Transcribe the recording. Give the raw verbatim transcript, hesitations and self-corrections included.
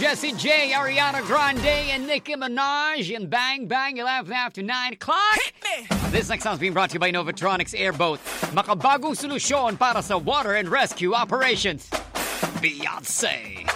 Jessie J, Ariana Grande, and Nicki Minaj. And Bang Bang, eleven after nine o'clock. This next song is being brought to you by Novatronics Airboat. Makabagong solusyon para sa water and rescue operations. Beyonce.